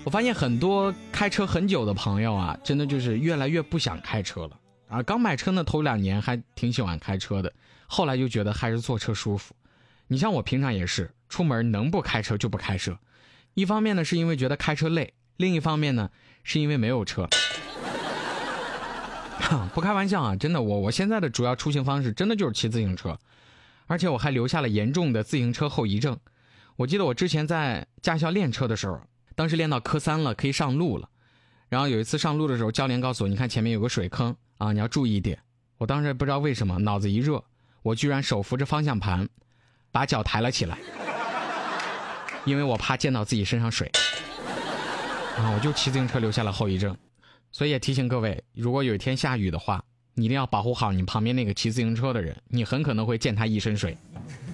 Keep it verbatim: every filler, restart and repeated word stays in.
我发现很多开车很久的朋友啊，真的就是越来越不想开车了啊。刚买车呢，头两年还挺喜欢开车的，后来就觉得还是坐车舒服。你像我平常也是，出门能不开车就不开车。一方面呢是因为觉得开车累，另一方面呢是因为没有车。不开玩笑啊，真的，我我现在的主要出行方式真的就是骑自行车，而且我还留下了严重的自行车后遗症。我记得我之前在驾校练车的时候，当时练到科三了，可以上路了。然后有一次上路的时候，教练告诉我，你看前面有个水坑啊，你要注意一点。我当时不知道为什么脑子一热，我居然手扶着方向盘把脚抬了起来，因为我怕溅到自己身上水啊，我就骑自行车留下了后遗症。所以也提醒各位，如果有一天下雨的话，你一定要保护好你旁边那个骑自行车的人，你很可能会溅他一身水。